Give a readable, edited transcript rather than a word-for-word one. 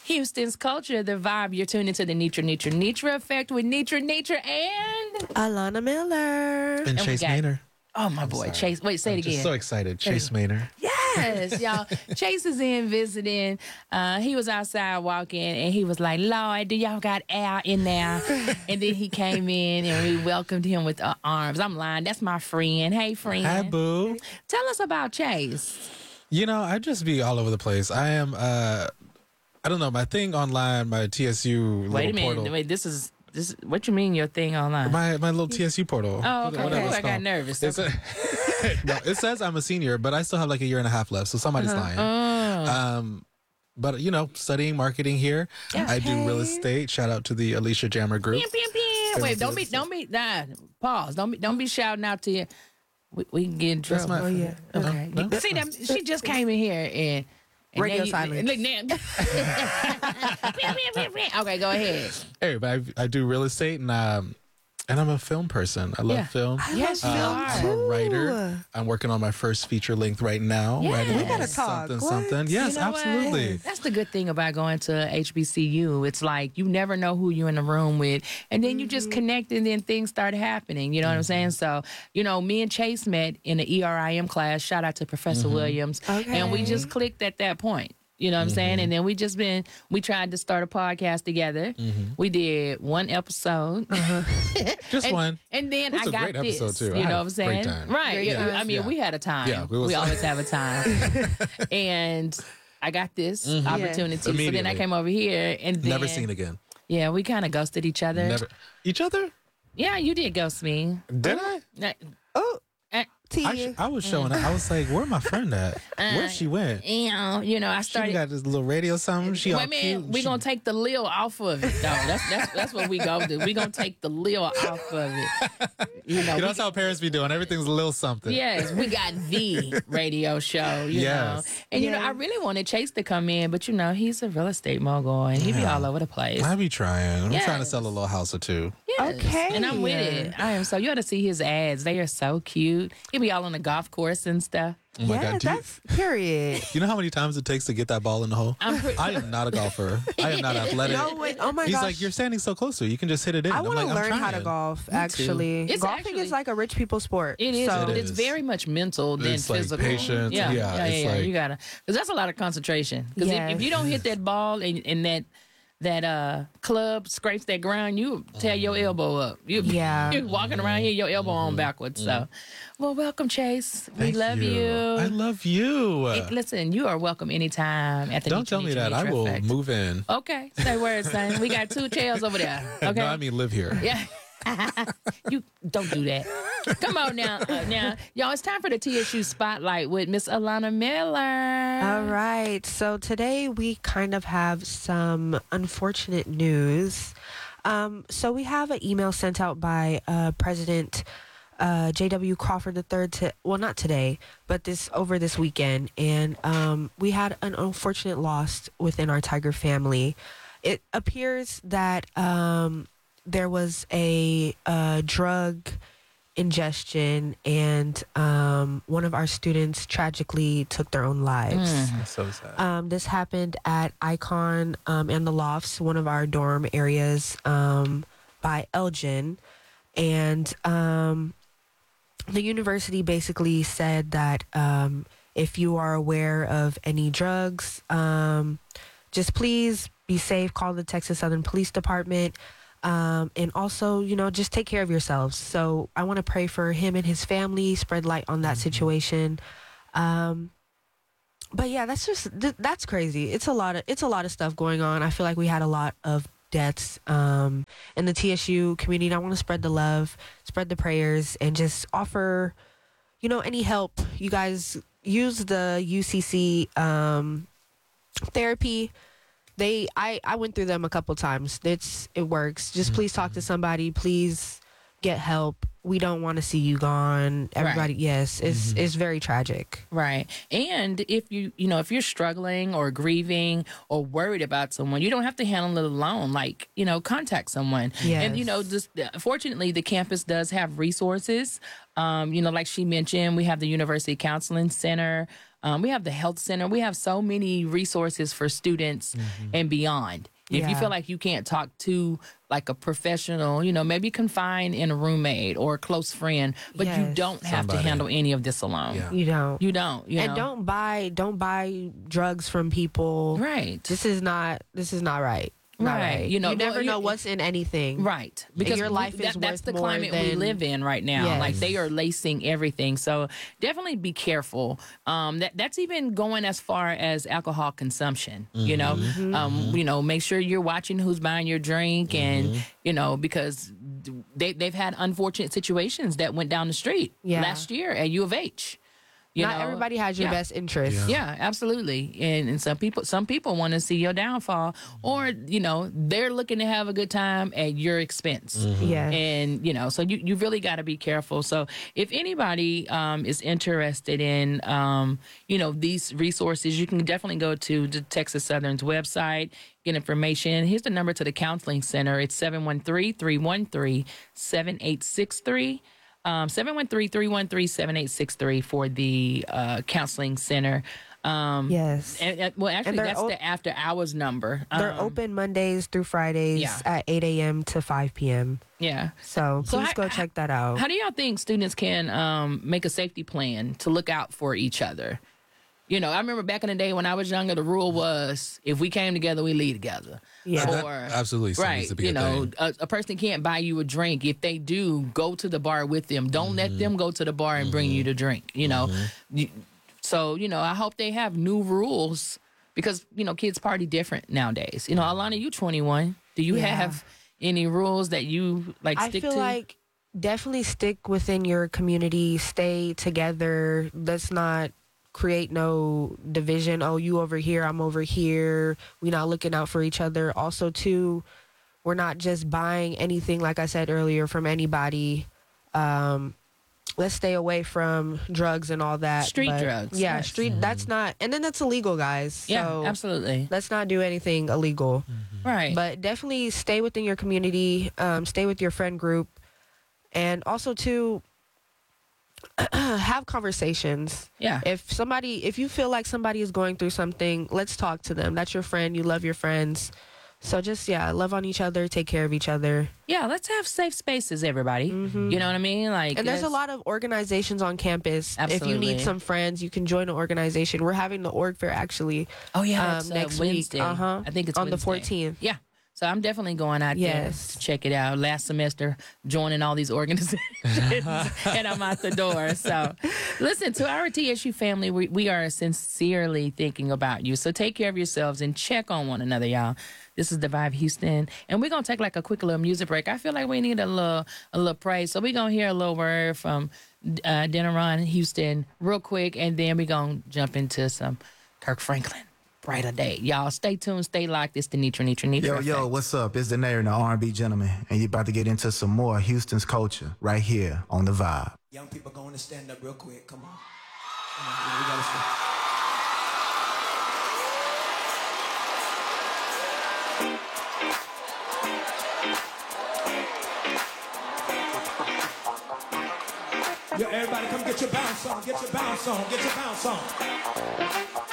Houston's culture, the vibe. You're tuned into the Nitra Effect with Nitra and Alana Miller. And Chase Maynor. Oh, my boy, Chase. Wait, say it again. Just so excited. Chase Maynor. Yes, y'all. Chase is in visiting. He was outside walking, and he was like, Lord, do y'all got air in there? And then he came in, and we welcomed him with arms. I'm lying. That's my friend. Hey, friend. Hi, boo. Tell us about Chase. You know, I just be all over the place. I am, I don't know, my thing online, my TSU Wait a minute. portal. Wait, this is what you mean your thing online? My little TSU portal. Oh, okay. Whatever it's I got called. nervous. No, it says I'm a senior, but I still have like a year and a half left, so somebody's lying. But, you know, studying marketing here. Yeah. I do real estate. Shout out to the Alicia Jammer group. Wait, don't be pause. Don't be shouting out to you. We can get in trouble. That's my Okay. No? See them, she just came in here and Radio silence. Look now. Okay, go ahead. Hey, but I do real estate and I'm a film person. I love film. Yes, you I'm are. a writer. I'm working on my first feature length right now. Yes. Writing We gotta talk. Something. Yes, You know what? absolutely. That's the good thing about going to HBCU. It's like you never know who you're in the room with, and then you just connect, and then things start happening. You know what I'm saying? So, you know, me and Chase met in the ERIM class. Shout out to Professor Williams. Okay. And we just clicked at that point. You know what I'm saying? And then we tried to start a podcast together. We did one episode. Just one. And then It was I a got great this. episode, too. You I know had what a I'm saying? great time. Right. Great Yeah. time. I mean, we had a time. Yeah, we always have a time. And I got this opportunity. So then I Immediately. came over here and then, Never seen again. Yeah, we kind of ghosted each other. Never. Each other? Yeah, you did ghost me. Did I? Oh, Tia. I was showing up. I was like, where my friend at? Where she went? You know, I She started. got this little radio something. She all Wait a minute, cute. we gonna take the lil off of it, though. That's what we gonna do. We gonna take the lil off of it. You know, That's how parents be doing. Everything's a little something. yes, we got the radio show, you know. Yes. And, you know, I really wanted Chase to come in, but, you know, he's a real estate mogul, and he be all over the place. I be trying. I'm trying to Yes. sell a little house or two. Yes. Okay. And I'm with it. I am so, you ought to see his ads. They are so cute. He be all on the golf course and stuff. Oh my Yeah, God. that's period. You know how many times it takes to get that ball in the hole? I am not a golfer. I am not athletic. No, wait, oh my He's gosh. like, you're standing so close to it. You can just hit it in. I I'm want to like, I'm learn how to trying. golf, too. actually. It's Golfing actually- is like a rich people sport. It is, So, but It it's is. very much mental than It's like physical. patience. Yeah, it's like- you gotta, because that's a lot of concentration. Because if you don't hit that ball and that club scrapes that ground, you tear your elbow up. Yeah. You're walking around here, your elbow on backwards. So, well, welcome, Chase. We Thank love you. I love you. Listen, you are welcome anytime at the Don't tell me that. I will move in. Okay, say words, son. We got 2 chairs over there. Okay. No, I mean live here. Yeah. You don't do that. Come on now. Now, y'all, it's time for the TSU Spotlight with Miss Alana Miller. All right. So today we kind of have some unfortunate news. So we have an email sent out by President J.W. Crawford III not today, but over this weekend. And we had an unfortunate loss within our Tiger family. It appears that there was a drug ingestion, and one of our students tragically took their own lives. That's so sad. This happened at Icon and the Lofts, one of our dorm areas by Elgin. And the university basically said that if you are aware of any drugs, just please be safe, call the Texas Southern Police Department. And also, you know, just take care of yourselves. So I want to pray for him and his family, spread light on that situation. But yeah, that's crazy. It's a lot of stuff going on. I feel like we had a lot of deaths in the TSU community. And I want to spread the love, spread the prayers, and just offer, you know, any help. You guys use the UCC therapy. I went through them a couple times. It works. Just please talk to somebody. Please get help. We don't want to see you gone. Everybody, yes, it's very tragic. Right. And if if you're struggling or grieving or worried about someone, you don't have to handle it alone. Like, contact someone. Yes. And, just fortunately, the campus does have resources. Like she mentioned, we have the University Counseling Center. We have the health center. We have so many resources for students and beyond. If you Yeah. feel like you can't talk to like a professional, maybe confine in a roommate or a close friend, but you Yes. don't have Somebody. to handle any of this alone. Yeah. You don't. You don't. And don't buy drugs from people. Right. This is not right. Not Right. right. You know, you never well, know what's in anything. Right. Because your life is that's worth the more climate we than- live in right now. Yes. Like they are lacing everything. So definitely be careful. That's even going as far as alcohol consumption, make sure you're watching who's buying your drink and, because they've had unfortunate situations that went down the street Yeah. last year at U of H. Not everybody has your best interest. Yeah, absolutely. And some people want to see your downfall, or they're looking to have a good time at your expense. Yes. And so you really got to be careful. So if anybody is interested in these resources, you can definitely go to the Texas Southern's website, get information. Here's the number to the counseling center. It's 713-313-7863. 713-313-7863 for the counseling center. Yes. Well, actually, they're that's the after hours number. They're open Mondays through Fridays at 8 a.m. to 5 p.m. Yeah. So please how- go check that out. How do y'all think students can make a safety plan to look out for each other? I remember back in the day when I was younger, the rule was if we came together, we leave together. Yeah. That absolutely still Right. needs to be a thing. A person can't buy you a drink. If they do, go to the bar with them. Don't let them go to the bar and bring you the drink, So, I hope they have new rules because, kids party different nowadays. Alana, you 21. Do you Yeah. have any rules that you stick I feel to? like definitely stick within your community. Stay together. Let's not create no division. Oh, you over here, I'm over here. We're not looking out for each other. Also, too, we're not just buying anything, like I said earlier, from anybody. Let's stay away from drugs and all that. Street But, drugs, Yeah, yes. street. That's not, and then that's illegal, guys. Yeah, So absolutely. let's not do anything illegal. Right. But definitely stay within your community, stay with your friend group, and also to have conversations. Yeah. If you feel like somebody is going through something, let's talk to them. That's your friend. You love your friends. So just, love on each other, take care of each other. Yeah, let's have safe spaces, everybody. You know what I mean? Like, And there's a lot of organizations on campus. If you Absolutely. need some friends, you can join an organization. We're having the org fair actually. Oh yeah, it's, next Wednesday. week. Uh-huh. I think it's on Wednesday. the 14th. Yeah. So I'm definitely going out there Yes. to check it out. Last semester, joining all these organizations, and I'm out the door. So, listen, to our TSU family, we are sincerely thinking about you. So take care of yourselves and check on one another, y'all. This is the Vibe Houston, and we're gonna take like a quick little music break. I feel like we need a little praise, so we're gonna hear a little word from Denaron Houston real quick, and then we're gonna jump into some Kirk Franklin. Brighter day. Y'all stay tuned, stay locked. It's the Nitra Yo, Effect. what's up? It's the Nair and the R&B gentleman, and you're about to get into some more Houston's culture right here on The Vibe. Young people going to stand up real quick. Come on. We gotta stand. Yo, everybody come get your bounce on. Get your bounce on. Get your bounce on.